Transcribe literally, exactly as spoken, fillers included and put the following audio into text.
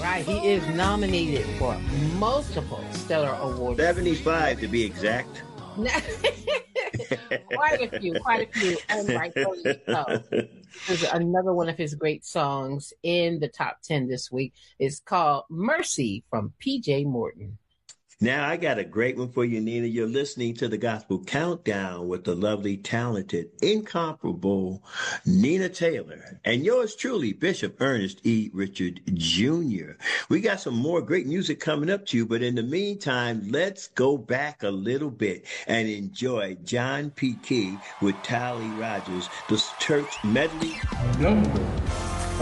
right. He is nominated for multiple Stellar Awards. seventy-five to be exact. Quite a few, quite a few, and rightfully so. This is another one of his great songs in the top ten this week. It's called Mercy from P J Morton. Now, I got a great one for you, Nina. You're listening to the Gospel Countdown with the lovely, talented, incomparable Nina Taylor. And yours truly, Bishop Ernest E. Richard Junior We got some more great music coming up to you, but in the meantime, let's go back a little bit and enjoy John P. Key with Tally Rogers, the church medley. Number